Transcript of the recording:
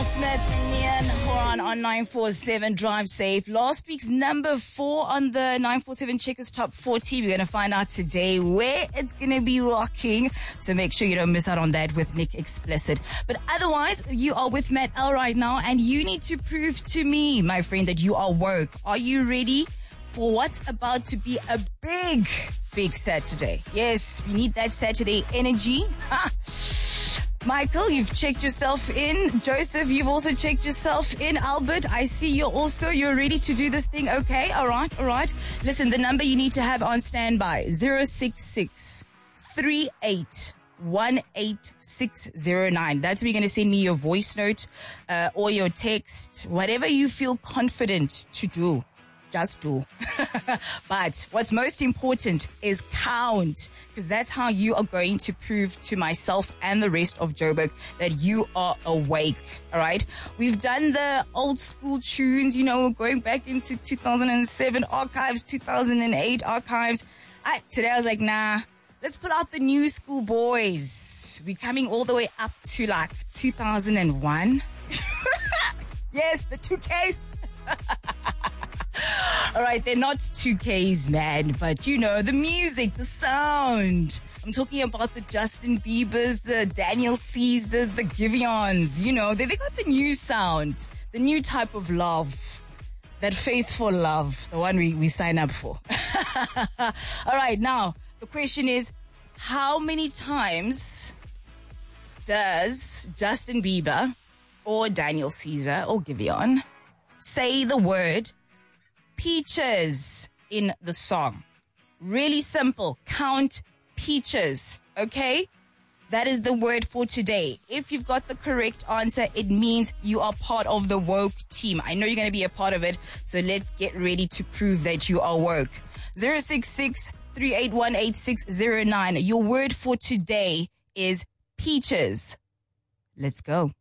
Smith and Nian Horan on 947 Drive Safe. Last week's number 4 on the 947 Checkers Top 40. We're going to find out today where it's going to be rocking. So make sure you don't miss out on that with Nick Explicit. But otherwise, you are with Matt L right now, and you need to prove to me, my friend, that you are woke. Are you ready for what's about to be a big Saturday? Yes, we need that Saturday energy. Michael, you've checked yourself in. Joseph, you've also checked yourself in. Albert, I see you're ready to do this thing. Okay, all right. Listen, the number you need to have on standby, 066 38 18609. That's where you're going to send me your voice note or your text, whatever you feel confident to do. Just do. But what's most important is count, because that's how you are going to prove to myself and the rest of Joburg that you are awake. All right. We've done the old school tunes, going back into 2007 archives, 2008 archives. Today I was like, nah, let's put out the new school boys. We're coming all the way up to like 2001. Yes, the 2Ks. All right, they're not 2Ks, man, but the music, the sound. I'm talking about the Justin Biebers, the Daniel Caesars, the Giveons, they got the new sound, the new type of love, that faithful love, the one we sign up for. All right, now, the question is, how many times does Justin Bieber or Daniel Caesar or Giveon say the word peaches in the song? Really simple. Count peaches. Okay? That is the word for today. If you've got the correct answer, it means you are part of the woke team. I know you're going to be a part of it, so let's get ready to prove that you are woke. 066 381 8609. Your word for today is peaches. Let's go.